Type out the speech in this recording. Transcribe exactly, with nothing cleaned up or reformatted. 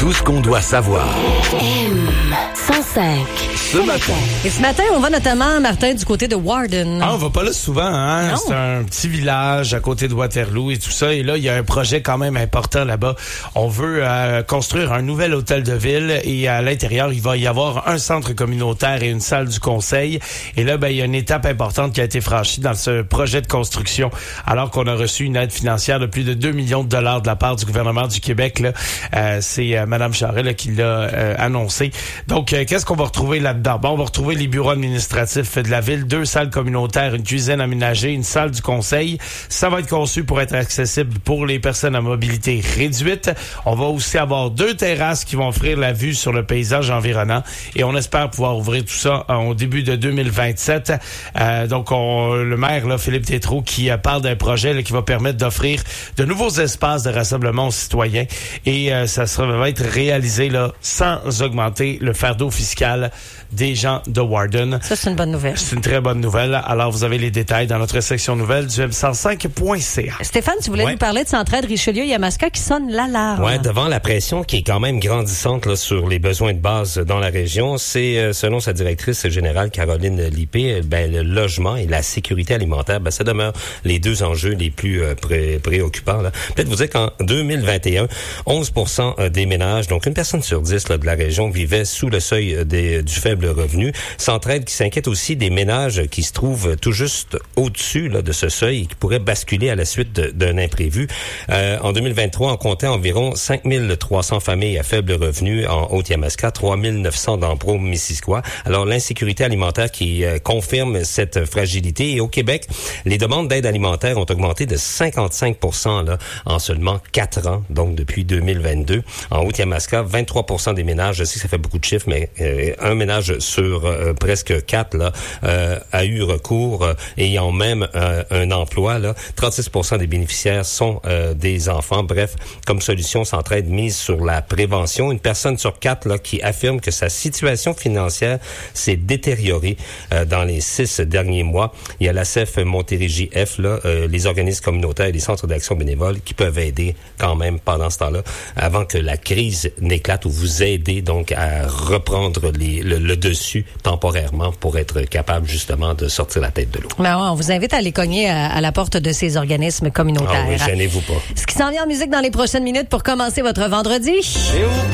Tout ce qu'on doit savoir. M cent cinq. Ce matin. Et ce matin, on va notamment, Martin, du côté de Warden. Ah, on va pas là souvent, hein? Non. C'est un petit village à côté de Waterloo et tout ça. Et là, il y a un projet quand même important là-bas. On veut euh, construire un nouvel hôtel de ville et à l'intérieur, il va y avoir un centre communautaire et une salle du conseil. Et là, ben, il y a une étape importante qui a été franchie dans ce projet de construction, alors qu'on a reçu une aide financière de plus de deux millions de dollars de la part du gouvernement du Québec. Là. Euh, c'est euh, Mme Charest là, qui l'a euh, annoncé. Donc, euh, qu'est-ce qu'on va retrouver là-dedans? Bon, on va retrouver les bureaux administratifs de la ville, deux salles communautaires, une cuisine aménagée, une salle du conseil. Ça va être conçu pour être accessible pour les personnes à mobilité réduite. On va aussi avoir deux terrasses qui vont offrir la vue sur le paysage environnant et on espère pouvoir ouvrir tout ça au début de deux mille vingt-sept. Euh, donc, on, le maire, là, Philippe Tétrault, qui euh, parle d'un projet là, qui va permettre d'offrir de nouveaux espaces de rassemblement aux citoyens et euh, ça sera, va être réalisé là, sans augmenter le fardeau fiscal des gens de Warden. Ça, c'est une bonne nouvelle. C'est une très bonne nouvelle. Alors, vous avez les détails dans notre section nouvelles du M cent cinq point C A. Stéphane, tu voulais Ouais. nous parler de Centraide Richelieu-Yamaska qui sonne l'alarme. Ouais, devant la pression qui est quand même grandissante là, sur les besoins de base dans la région, c'est euh, selon sa directrice générale Caroline Lippé, ben le logement et la sécurité alimentaire, ben ça demeure les deux enjeux les plus euh, pré- préoccupants. Là. Peut-être vous dire qu'en deux mille vingt et un, onze pour cent des ménages, donc une personne sur dix là, de la région vivait sous le seuil des, du faible revenu. Centraide qui s'inquiète aussi des ménages qui se trouvent tout juste au-dessus là, de ce seuil et qui pourraient basculer à la suite de, d'un imprévu. Euh, en deux mille vingt-trois, on comptait environ cinq mille trois cents familles à faible revenu en Haute-Yamaska, trois mille neuf cents dans Brome-Missisquoi. Alors, l'insécurité alimentaire qui euh, confirme cette fragilité. Et au Québec, les demandes d'aide alimentaire ont augmenté de cinquante-cinq pour cent là, en seulement quatre ans, donc depuis deux mille vingt-deux. En Haute-Yamaska, vingt-trois pour cent des ménages, je sais que ça fait beaucoup de chiffres, mais euh, un ménage sur euh, presque quatre là, euh, a eu recours, euh, ayant même euh, un emploi. Là. trente-six pour cent des bénéficiaires sont euh, des enfants. Bref, comme solution, Centraide mise sur la prévention. Une personne sur quatre là, qui affirme que sa situation financière s'est détériorée euh, dans les six derniers mois. Il y a la C E F Montérégie F, là, euh, les organismes communautaires et les centres d'action bénévole qui peuvent aider quand même pendant ce temps-là, avant que la crise n'éclate, ou vous aider donc à reprendre les, le, le dessus temporairement pour être capable justement de sortir la tête de l'eau. Ben ouais, on vous invite à aller cogner à, à la porte de ces organismes communautaires. Ah oui, gênez-vous pas. Ce qui s'en vient en musique dans les prochaines minutes pour commencer votre vendredi.